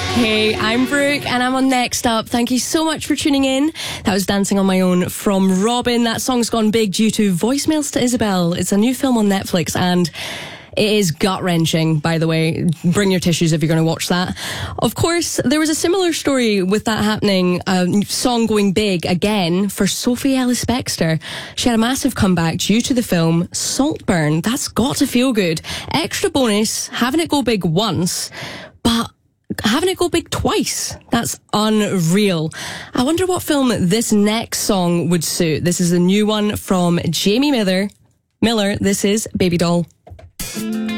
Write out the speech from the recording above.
Hey, I'm Brooke and I'm on Next Up. Thank you so much for tuning in. That was Dancing on My Own from Robin. That song's gone big due to Voicemails to Isabel. It's a new film on Netflix and it is gut-wrenching, by the way. Bring your tissues if you're going to watch that. Of course, there was a similar story with that happening, a song going big again for Sophie Ellis-Bextor. She had a massive comeback due to the film Saltburn. That's got to feel good. Extra bonus, having it go big once, but having it go big twice. That's unreal. I wonder what film this next song would suit. This is a new one from Jamie Miller. This is Baby Doll.